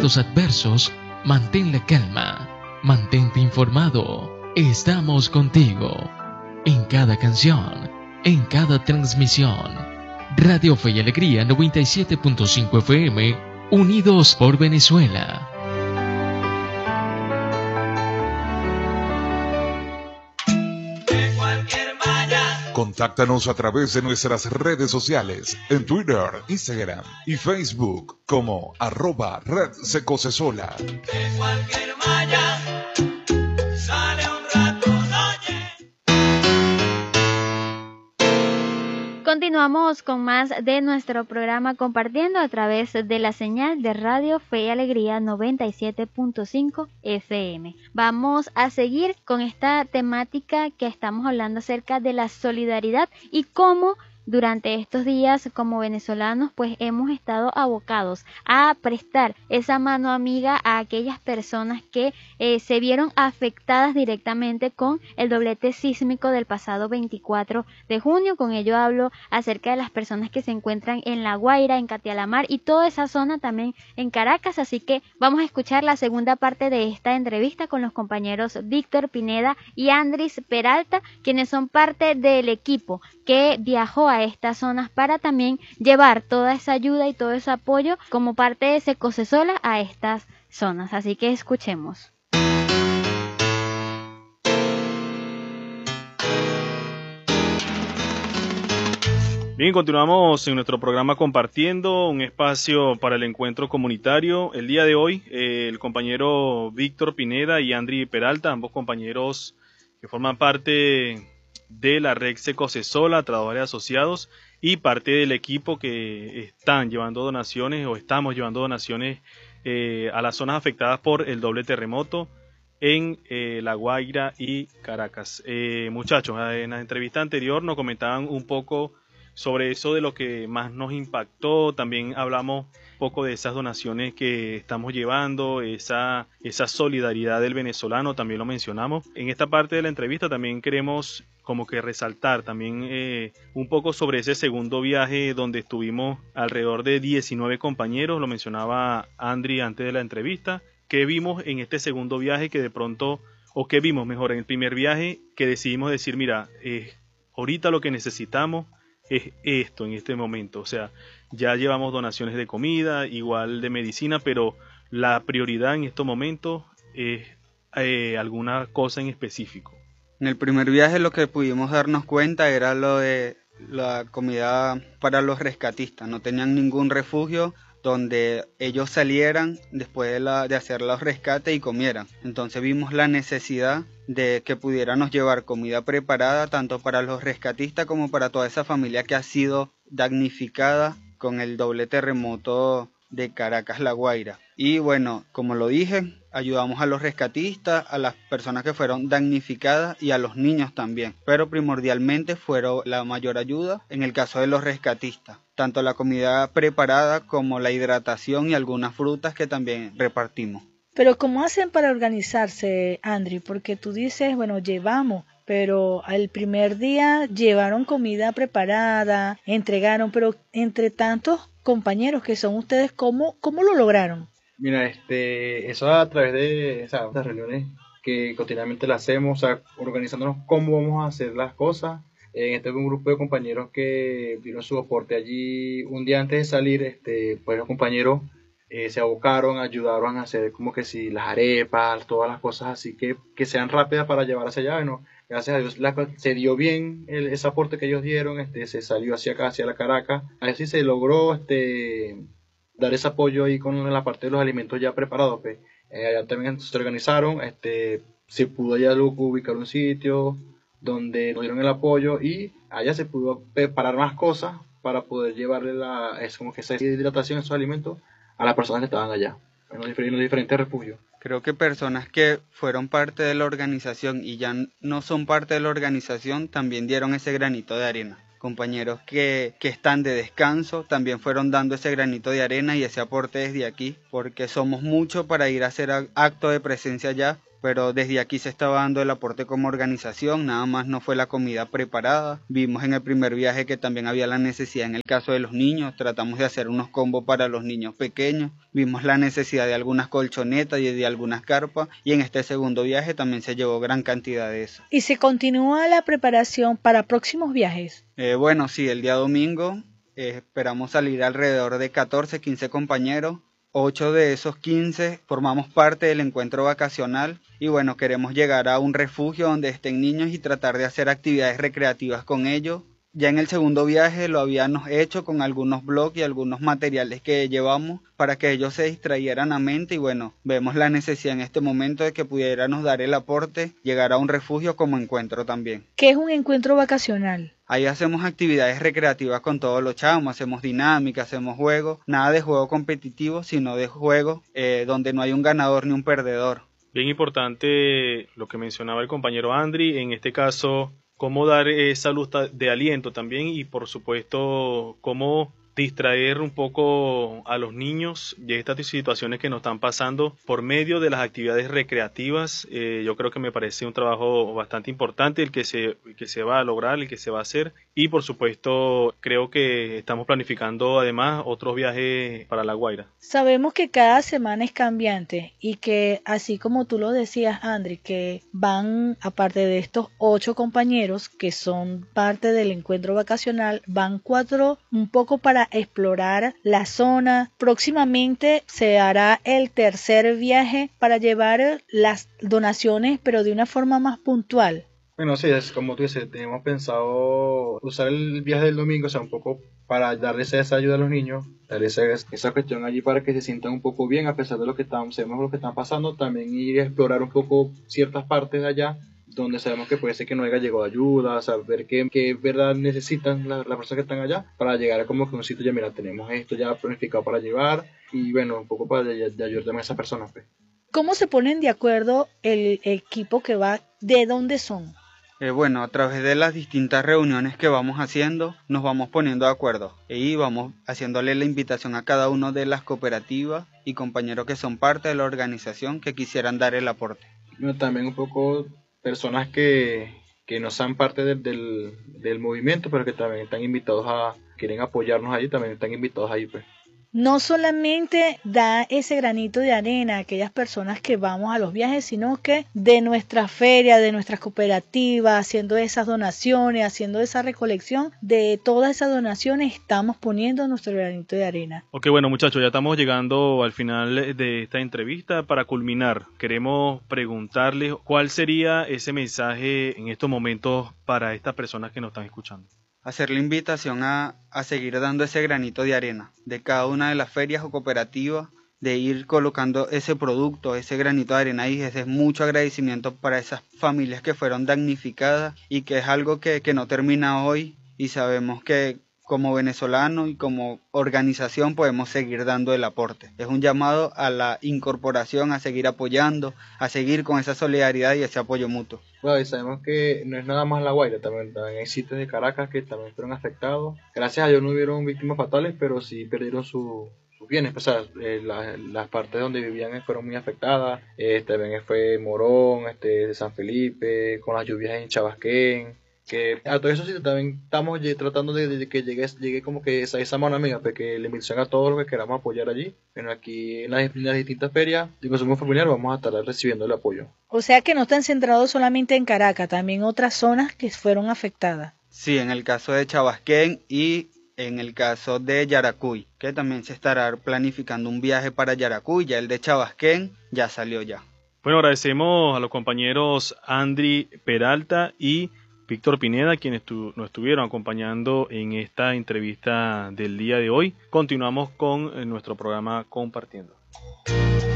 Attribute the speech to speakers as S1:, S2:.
S1: momentos adversos, mantén la calma, mantente informado. Estamos contigo. En cada canción, en cada transmisión. Radio Fe y Alegría 97.5 FM, unidos por Venezuela.
S2: Contáctanos a través de nuestras redes sociales, en Twitter, Instagram y Facebook como @RedSecocesola.
S3: De cualquier malla sale un rato, oye.
S4: Continuamos con más de nuestro programa compartiendo a través de la señal de Radio Fe y Alegría 97.5 FM. Vamos a seguir con esta temática que estamos hablando acerca de la solidaridad y cómo durante estos días como venezolanos pues hemos estado abocados a prestar esa mano amiga a aquellas personas que se vieron afectadas directamente con el doblete sísmico del pasado 24 de junio. Con ello hablo acerca de las personas que se encuentran en La Guaira, en Catialamar y toda esa zona también en Caracas. Así que vamos a escuchar la segunda parte de esta entrevista con los compañeros Víctor Pineda y Andris Peralta, quienes son parte del equipo que viajó a estas zonas para también llevar toda esa ayuda y todo ese apoyo como parte de Secocesola a estas zonas. Así que escuchemos.
S5: Bien, continuamos en nuestro programa compartiendo un espacio para el encuentro comunitario. El día de hoy, el compañero Víctor Pineda y Andri Peralta, ambos compañeros que forman parte de la red Secocesola, trabajadores asociados, y parte del equipo que están llevando donaciones o estamos llevando donaciones a las zonas afectadas por el doble terremoto en La Guaira y Caracas. Muchachos, en la entrevista anterior nos comentaban un poco sobre eso de lo que más nos impactó. También hablamos un poco de esas donaciones que estamos llevando, esa solidaridad del venezolano, también lo mencionamos. En esta parte de la entrevista también queremos como que resaltar también un poco sobre ese segundo viaje donde estuvimos alrededor de 19 compañeros, lo mencionaba Andri antes de la entrevista. ¿Qué vimos en este segundo viaje que de pronto, o qué vimos mejor en el primer viaje, que decidimos decir, mira, ahorita lo que necesitamos es esto en este momento? O sea, ya llevamos donaciones de comida, igual de medicina, pero la prioridad en estos momentos es alguna cosa en específico.
S6: En el primer viaje lo que pudimos darnos cuenta era lo de la comida para los rescatistas. No tenían ningún refugio donde ellos salieran después de hacer los rescates y comieran. Entonces vimos la necesidad de que pudiéramos llevar comida preparada tanto para los rescatistas como para toda esa familia que ha sido damnificada con el doble terremoto de Caracas, La Guaira. Y bueno, como lo dije, ayudamos a los rescatistas, a las personas que fueron damnificadas y a los niños también. Pero primordialmente fueron la mayor ayuda en el caso de los rescatistas. Tanto la comida preparada como la hidratación y algunas frutas que también repartimos.
S7: Pero ¿cómo hacen para organizarse, Andri? Porque tú dices, bueno, llevamos, pero al primer día llevaron comida preparada, entregaron, pero entre tantos compañeros que son ustedes, ¿cómo lo lograron?
S8: Mira, eso a través de estas reuniones que cotidianamente las hacemos, o sea, organizándonos cómo vamos a hacer las cosas. Este es un grupo de compañeros que dieron su aporte allí un día antes de salir. Pues los compañeros se abocaron, ayudaron a hacer como que si las arepas, todas las cosas así que sean rápidas para llevar hacia allá. Bueno, gracias a Dios se dio bien ese aporte que ellos dieron, se salió hacia acá, hacia la Caracas. Así se logró dar ese apoyo ahí con la parte de los alimentos ya preparados. Pues. Allá también se organizaron, se pudo allá ubicar un sitio donde nos dieron el apoyo y allá se pudo preparar más cosas para poder llevarle esa hidratación, esos alimentos a las personas que estaban allá, en los diferentes refugios.
S6: Creo que personas que fueron parte de la organización y ya no son parte de la organización también dieron ese granito de arena. Compañeros que están de descanso también fueron dando ese granito de arena y ese aporte desde aquí, porque somos muchos para ir a hacer acto de presencia allá pero desde aquí se estaba dando el aporte como organización, nada más no fue la comida preparada. Vimos en el primer viaje que también había la necesidad en el caso de los niños, tratamos de hacer unos combos para los niños pequeños, vimos la necesidad de algunas colchonetas y de algunas carpas, y en este segundo viaje también se llevó gran cantidad de eso.
S7: ¿Y se continúa la preparación para próximos viajes?
S6: Bueno, sí, el día domingo esperamos salir alrededor de 14, 15 compañeros. 8 de esos 15 formamos parte del encuentro vacacional y bueno, queremos llegar a un refugio donde estén niños y tratar de hacer actividades recreativas con ellos. Ya en el segundo viaje lo habíamos hecho con algunos blogs y algunos materiales que llevamos para que ellos se distrayeran a mente y bueno, vemos la necesidad en este momento de que pudiéramos dar el aporte, llegar a un refugio como encuentro también.
S7: ¿Qué es un encuentro vacacional?
S6: Ahí hacemos actividades recreativas con todos los chamos, hacemos dinámica, hacemos juegos, nada de juego competitivo, sino de juegos donde no hay un ganador ni un perdedor.
S5: Bien importante lo que mencionaba el compañero Andri, en este caso, cómo dar esa luz de aliento también y por supuesto cómo distraer un poco a los niños de estas situaciones que nos están pasando por medio de las actividades recreativas. Yo creo que me parece un trabajo bastante importante el que se va a lograr, el que se va a hacer y por supuesto creo que estamos planificando además otros viajes para La Guaira.
S7: Sabemos que cada semana es cambiante y que así como tú lo decías, Andri, que van aparte de estos 8 compañeros que son parte del encuentro vacacional, van 4 un poco para explorar la zona. Próximamente se hará el tercer viaje para llevar las donaciones, pero de una forma más puntual.
S8: Bueno, sí, es como tú dices, tenemos pensado usar el viaje del domingo, o sea, un poco para darles esa ayuda a los niños, darles esa cuestión allí para que se sientan un poco bien a pesar de lo que sabemos lo que están pasando, también ir a explorar un poco ciertas partes de allá donde sabemos que puede ser que no haya llegado ayuda, saber qué verdad necesitan las personas que están allá para llegar a como que un sitio, ya mira, tenemos esto ya planificado para llevar y bueno, un poco para de ayudar también a esas personas. Pues.
S7: ¿Cómo se ponen de acuerdo el equipo que va? ¿De dónde son?
S6: Bueno, a través de las distintas reuniones que vamos haciendo, nos vamos poniendo de acuerdo y vamos haciéndole la invitación a cada uno de las cooperativas y compañeros que son parte de la organización que quisieran dar el aporte.
S8: Bueno, también un poco personas que no sean parte del movimiento, pero que también están invitados quieren apoyarnos allí, también están invitados allí, pues.
S7: No solamente da ese granito de arena a aquellas personas que vamos a los viajes, sino que de nuestra feria, de nuestras cooperativas, haciendo esas donaciones, haciendo esa recolección, de todas esas donaciones estamos poniendo nuestro granito de arena.
S5: Ok, bueno muchachos, ya estamos llegando al final de esta entrevista. Para culminar, queremos preguntarles cuál sería ese mensaje en estos momentos para estas personas que nos están escuchando.
S6: Hacer la invitación a seguir dando ese granito de arena de cada una de las ferias o cooperativas, de ir colocando ese producto, ese granito de arena y ese es mucho agradecimiento para esas familias que fueron damnificadas y que es algo que no termina hoy y sabemos que como venezolanos y como organización podemos seguir dando el aporte. Es un llamado a la incorporación, a seguir apoyando, a seguir con esa solidaridad y ese apoyo mutuo.
S8: Bueno, y sabemos que no es nada más La Guaira, también hay sitios de Caracas que también fueron afectados. Gracias a Dios no hubieron víctimas fatales, pero sí perdieron sus bienes. O sea, las partes donde vivían fueron muy afectadas. También fue Morón, de San Felipe, con las lluvias en Chabasquén. Que a todo eso sí también estamos tratando de que llegue como que esa mano amiga, pues que la invitación a todos los que queramos apoyar allí. Bueno, aquí en las distintas ferias de consumo familiar vamos a estar recibiendo el apoyo.
S7: O sea que no están centrados solamente en Caracas, también otras zonas que fueron afectadas.
S6: Sí, en el caso de Chabasquén y en el caso de Yaracuy, que también se estará planificando un viaje para Yaracuy, ya el de Chabasquén ya salió ya.
S5: Bueno, agradecemos a los compañeros Andri Peralta y Víctor Pineda, quienes nos estuvieron acompañando en esta entrevista del día de hoy. Continuamos con nuestro programa Compartiendo.